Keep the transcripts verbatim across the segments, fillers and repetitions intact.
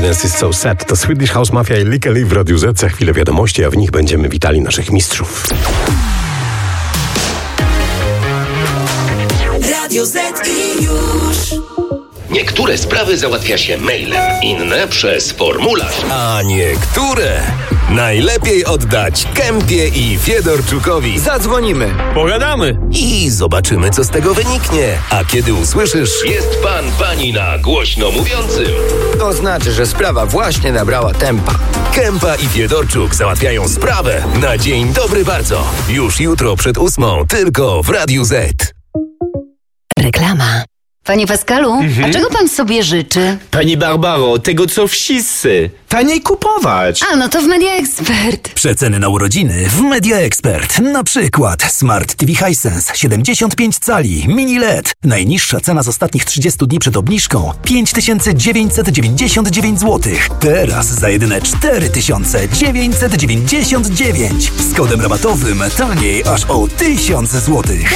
Happiness is so sad. To Swedish House Mafia i Likely w Radiu Z. Za chwilę wiadomości, a w nich będziemy witali naszych mistrzów. Radio Z i już. Niektóre sprawy załatwia się mailem, inne przez formularz. A niektóre najlepiej oddać Kempie i Fiedorczukowi. Zadzwonimy, Pogadamy i zobaczymy, co z tego wyniknie. A kiedy usłyszysz: Jest pan, pani na głośno mówiącym, to znaczy, że sprawa właśnie nabrała tempa. Kempa i Fiedorczuk załatwiają sprawę na dzień dobry bardzo. Już jutro przed ósmą, tylko w Radiu Z. Reklama. Panie Pascalu, Mhm. a czego pan sobie życzy? Pani Barbaro, tego co wszyscy. Taniej kupować. A, no to w Media Expert. Przeceny na urodziny w Media Expert. Na przykład Smart T V Hisense siedemdziesiąt pięć cali Mini L E D. Najniższa cena z ostatnich trzydziestu dni przed obniżką pięć tysięcy dziewięćset dziewięćdziesiąt dziewięć złotych. Teraz za jedyne cztery tysiące dziewięćset dziewięćdziesiąt dziewięć. Z kodem rabatowym taniej aż o tysiąc złotych.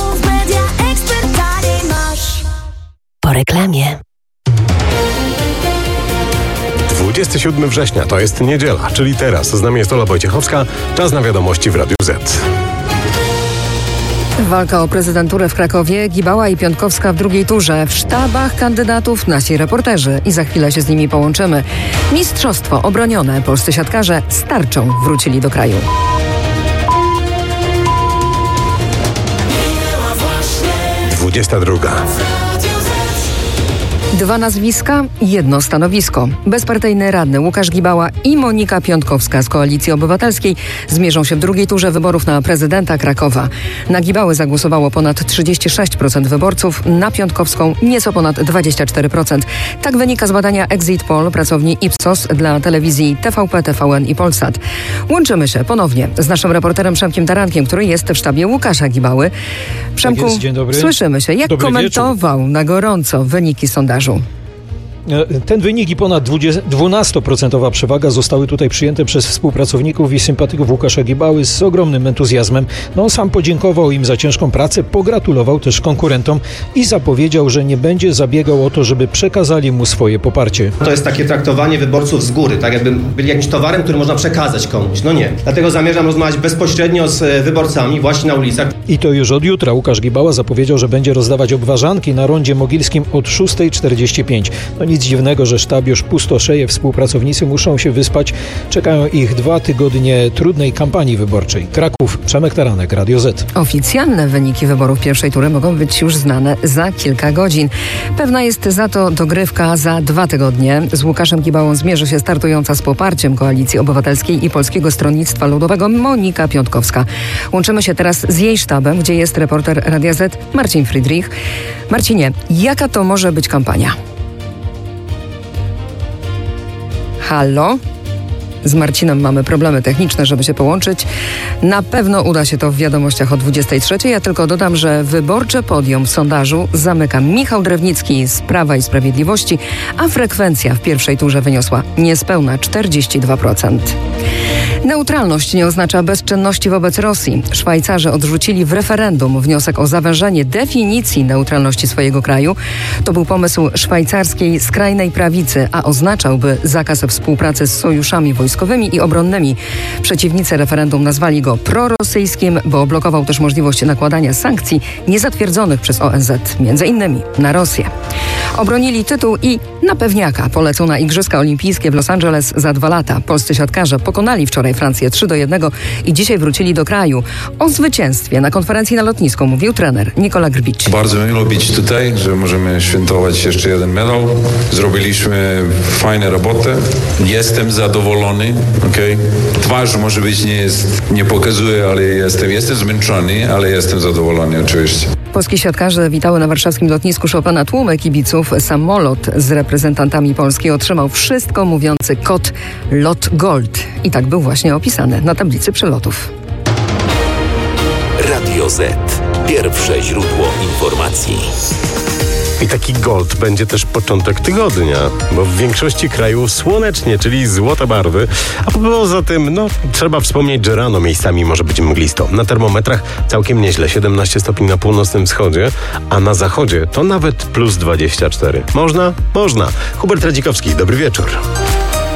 Po reklamie. dwudziestego siódmego września to jest niedziela, czyli teraz. Z nami jest Ola Wojciechowska. Czas na wiadomości w Radiu Z. Walka o prezydenturę w Krakowie, Gibała i Piontkowska w drugiej turze. W sztabach kandydatów nasi reporterzy i za chwilę się z nimi połączymy. Mistrzostwo obronione. Polscy siatkarze z tarczą wrócili do kraju. dwudziesta druga. Dwa nazwiska, jedno stanowisko. Bezpartyjny radny Łukasz Gibała i Monika Piontkowska z Koalicji Obywatelskiej zmierzą się w drugiej turze wyborów na prezydenta Krakowa. Na Gibały zagłosowało ponad trzydzieści sześć procent wyborców, na Piontkowską nieco ponad dwadzieścia cztery procent. Tak wynika z badania Exit Poll pracowni Ipsos dla telewizji T V P, T V N i Polsat. Łączymy się ponownie z naszym reporterem Przemkiem Tarankiem, który jest w sztabie Łukasza Gibały. Przemku, Tak jest, dzień dobry. Słyszymy się. Jak Dobry komentował wieczór. na gorąco wyniki sondażu? Ten wynik i ponad dwunastoprocentowa przewaga zostały tutaj przyjęte przez współpracowników i sympatyków Łukasza Gibały z ogromnym entuzjazmem. No, on sam podziękował im za ciężką pracę, pogratulował też konkurentom i zapowiedział, że nie będzie zabiegał o to, żeby przekazali mu swoje poparcie. To jest takie traktowanie wyborców z góry, tak jakby byli jakimś towarem, który można przekazać komuś. No nie. Dlatego zamierzam rozmawiać bezpośrednio z wyborcami właśnie na ulicach. I to już od jutra Łukasz Gibała zapowiedział, że będzie rozdawać obwarzanki na rondzie mogilskim od szósta czterdzieści pięć. No nic dziwnego, że sztab już pustoszeje, współpracownicy muszą się wyspać. Czekają ich dwa tygodnie trudnej kampanii wyborczej. Kraków, Przemek Taranek, Radio Z. Oficjalne wyniki wyborów pierwszej tury mogą być już znane za kilka godzin. Pewna jest za to dogrywka za dwa tygodnie. Z Łukaszem Gibałą zmierzy się startująca z poparciem Koalicji Obywatelskiej i Polskiego Stronnictwa Ludowego Monika Piontkowska. Łączymy się teraz z jej sztabem, gdzie jest reporter Radia Z Marcin Friedrich. Marcinie, jaka to może być kampania? Halo? Z Marcinem mamy problemy techniczne, żeby się połączyć. Na pewno uda się to w wiadomościach o dwudziestej trzeciej. Ja tylko dodam, że wyborcze podium w sondażu zamyka Michał Drewnicki z Prawa i Sprawiedliwości, a frekwencja w pierwszej turze wyniosła niespełna czterdzieści dwa procent. Neutralność nie oznacza bezczynności wobec Rosji. Szwajcarzy odrzucili w referendum wniosek o zawężenie definicji neutralności swojego kraju. To był pomysł szwajcarskiej skrajnej prawicy, a oznaczałby zakaz współpracy z sojuszami wojskowymi i obronnymi. Przeciwnicy referendum nazwali go prorosyjskim, bo blokował też możliwość nakładania sankcji niezatwierdzonych przez O N Z, między innymi na Rosję. Obronili tytuł i na pewniaka polecą na Igrzyska Olimpijskie w Los Angeles za dwa lata. Polscy siatkarze pokonali wczoraj Francję trzy do jednego i dzisiaj wrócili do kraju. O zwycięstwie na konferencji na lotnisku mówił trener Nikola Grbicz. Bardzo miło być tutaj, że możemy świętować jeszcze jeden medal. Zrobiliśmy fajną robotę. Jestem zadowolony. Okay? Twarz może być nie jest, nie pokazuje, ale jestem, jestem zmęczony, ale jestem zadowolony oczywiście. Polskie siatkarze witały na warszawskim lotnisku Chopina tłumy kibiców. Samolot z reprezentantami Polski otrzymał wszystko mówiący kod LOT Gold. I tak był właśnie opisany na tablicy przelotów. Radio Z. Pierwsze źródło informacji. I taki gold będzie też początek tygodnia, bo w większości krajów słonecznie, czyli złote barwy, a poza tym, no, trzeba wspomnieć, że rano miejscami może być mglisto. Na termometrach całkiem nieźle, siedemnaście stopni na północnym wschodzie, a na zachodzie to nawet plus dwadzieścia cztery. Można? Można. Hubert Radzikowski, dobry wieczór.